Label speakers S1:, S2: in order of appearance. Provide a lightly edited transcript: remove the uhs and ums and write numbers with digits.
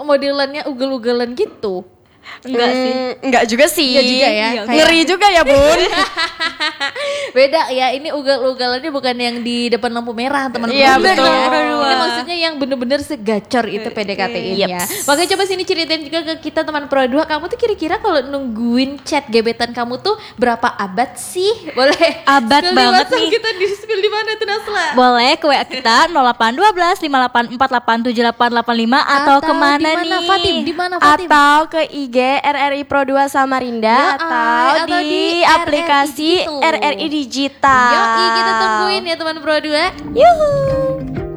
S1: modelannya ugel-ugelan gitu?
S2: Enggak sih.
S3: Enggak juga sih.
S1: Enggak juga ya.
S3: Ngeri juga ya, Bun.
S1: Beda ya, ini ugal-ugalannya bukan yang di depan lampu merah teman-teman.
S3: Iya, betul.
S1: Ini maksudnya yang bener-bener segacor itu PDKT-in ya. Makanya coba sini ceritain juga ke kita teman Pro 2, kamu tuh kira-kira kalau nungguin chat gebetan kamu tuh berapa abad sih? Boleh
S2: Abad
S1: spill di
S2: banget
S1: WhatsApp
S2: nih.
S1: kita di spill di mana tuh Nasla?
S2: Boleh ke WA kita 0812 58487885 atau kemana
S1: di mana,
S2: nih?
S1: Fatim? Di mana Fatim?
S3: Atau ke IG RRI Pro 2 Samarinda atau di aplikasi
S1: Digital.
S3: RRI Digital.
S1: Yoi, kita tungguin ya teman Pro 2.
S3: Yuhu.